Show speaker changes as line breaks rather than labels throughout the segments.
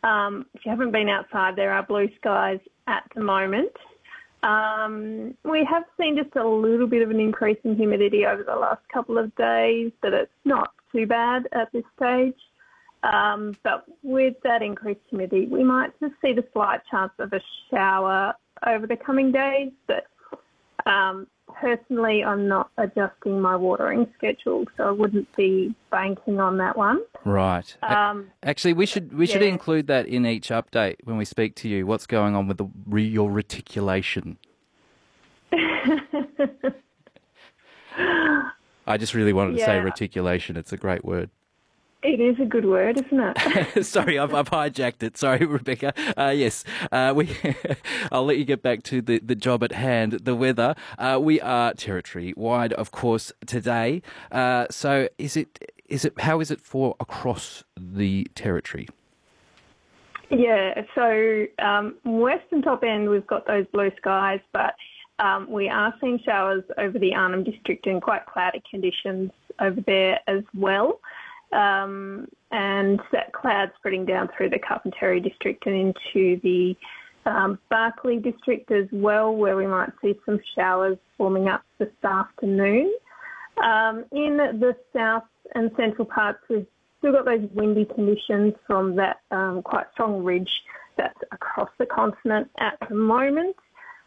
If you haven't been outside, there are blue skies at the moment. We have seen just a little bit of an increase in humidity over the last couple of days, but it's not too bad at this stage. But with that increased humidity, we might just see the slight chance of a shower over the coming days. But personally, I'm not adjusting my watering schedule, so I wouldn't be banking on that one.
Right. Actually, we should include that in each update when we speak to you. What's going on with your reticulation? I just really wanted to say reticulation. It's a great word.
It is a good word, isn't it?
Sorry, I've hijacked it. Sorry, Rebecca. Yes, I'll let you get back to the job at hand, the weather. We are territory-wide, of course, today. So how is it for across the territory?
Yeah, so western top end, we've got those blue skies, but we are seeing showers over the Arnhem District and quite cloudy conditions over there as well. And that cloud spreading down through the Carpentaria District and into the Barkly District as well, where we might see some showers forming up this afternoon. In the south and central parts, we've still got those windy conditions from that quite strong ridge that's across the continent at the moment.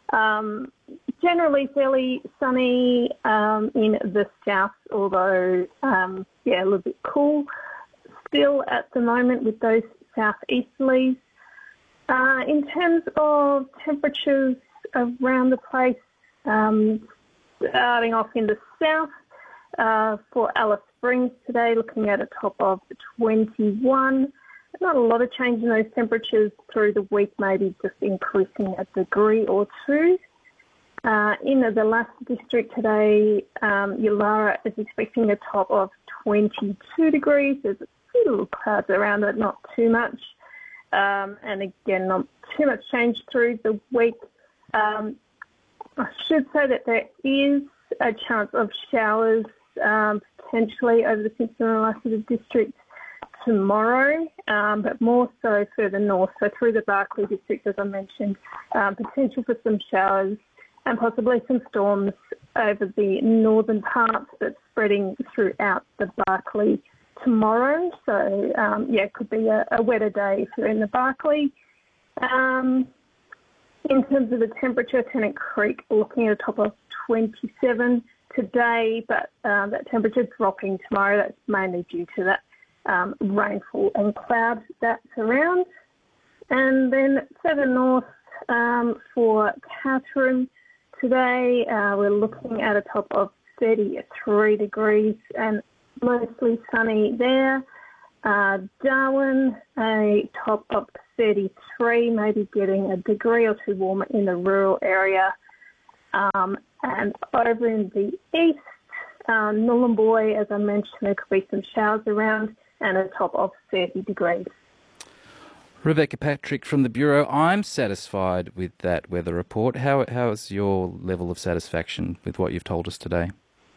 Generally fairly sunny in the south, although, a little bit cool still at the moment with those southeasterlies. In terms of temperatures around the place, starting off in the south, for Alice Springs today, looking at a top of 21. Not a lot of change in those temperatures through the week, maybe just increasing a degree or two. In the Lassa District today, Yulara is expecting a top of 22 degrees. There's a few little clouds around it, not too much. And again, not too much change through the week. I should say that there is a chance of showers potentially over the Simpson and Lassa District tomorrow, but more so further north, so through the Barkly District, as I mentioned, potential for some showers and possibly some storms over the northern parts, but spreading throughout the Barkly tomorrow. So, it could be a wetter day if you're in the Barkly. In terms of the temperature, Tennant Creek looking at a top of 27 today, but that temperature dropping tomorrow. That's mainly due to that rainfall and cloud that's around. And then further north for Katherine today, we're looking at a top of 33 degrees and mostly sunny there. Darwin, a top of 33, maybe getting a degree or two warmer in the rural area. And over in the east, Nhulunbuy, as I mentioned, there could be some showers around and a top of 30 degrees.
Rebecca Patrick from the Bureau. I'm satisfied with that weather report. How is your level of satisfaction with what you've told us today?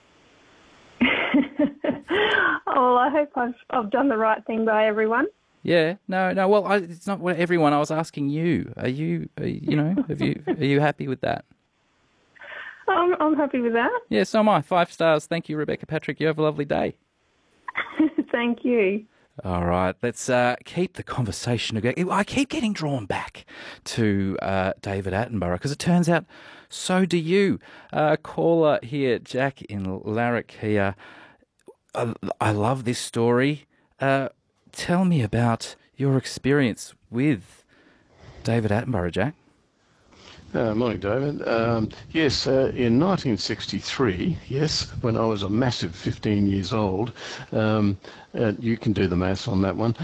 Well, I hope I've done the right thing by everyone.
Yeah, no. Well, it's not everyone. I was asking you. Are you happy with that?
I'm happy with that.
Yeah, so am I. 5 stars. Thank you, Rebecca Patrick. You have a lovely day.
Thank you.
All right, let's keep the conversation going. I keep getting drawn back to David Attenborough because it turns out so do you. Caller here, Jack in Larrakia. I love this story. Tell me about your experience with David Attenborough, Jack.
Morning, David. Yes, in 1963, when I was a massive 15 years old, you can do the maths on that one,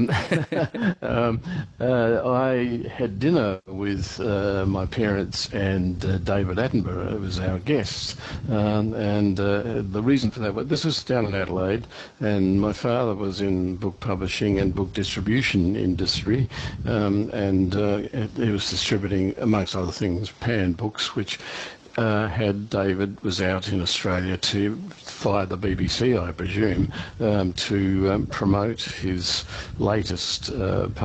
I had dinner with my parents and David Attenborough, who was our guest. And the reason for that, this was down in Adelaide, and my father was in book publishing and book distribution industry, and he was distributing, amongst other things, Pan Books, which David was out in Australia to via the BBC, I presume, to promote his latest